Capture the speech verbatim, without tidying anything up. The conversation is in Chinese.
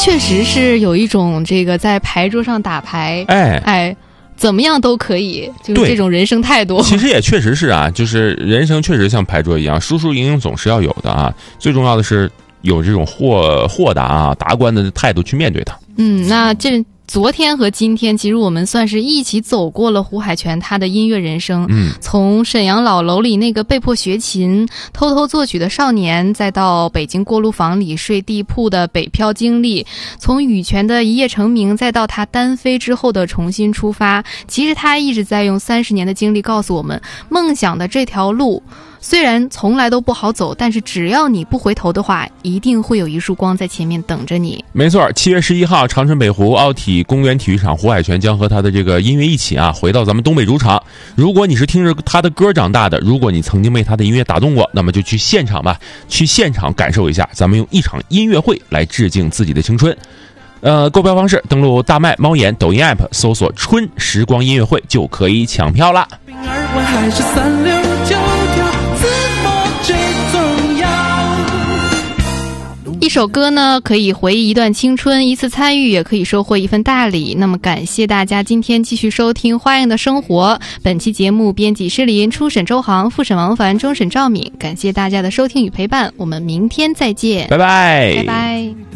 确实是有一种这个在牌桌上打牌， 哎哎。怎么样都可以，就是这种人生态度。 其实也确实是啊，就是人生确实像牌桌一样，输输赢赢总是要有的啊。最重要的是有这种豁豁达啊、达观的态度去面对它。 嗯，那这昨天和今天，其实我们算是一起走过了胡海泉他的音乐人生。 嗯， 从沈阳老楼里那个被迫学琴、偷偷作曲的少年，再到北京锅炉房里睡地铺的北漂经历，从羽泉的一夜成名，再到他单飞之后的重新出发。其实他一直在用三十年的经历告诉我们，梦想的这条路虽然从来都不好走，但是只要你不回头的话，一定会有一束光在前面等着你。 没错，七月十一号，长春北湖奥体公园体育场，胡海泉将和他的这个音乐一起啊，回到咱们东北主场。如果你是听着他的歌长大的，如果你曾经被他的音乐打动过，那么就去现场吧，去现场感受一下，咱们用一场音乐会来致敬自己的青春。呃，购票方式登录大麦、猫眼、抖音 app 搜索春时光音乐会就可以抢票啦。 一首歌呢，可以回忆一段青春，一次参与也可以收获一份大礼。那么感谢大家今天继续收听《花样的生活》。本期节目编辑施林，初审周航，复审王凡，终审赵敏。感谢大家的收听与陪伴，我们明天再见， 拜拜， 拜拜。